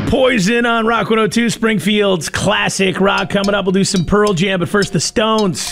Poison on Rock 102, Springfield's classic rock coming up. We'll do some Pearl Jam, but first the Stones.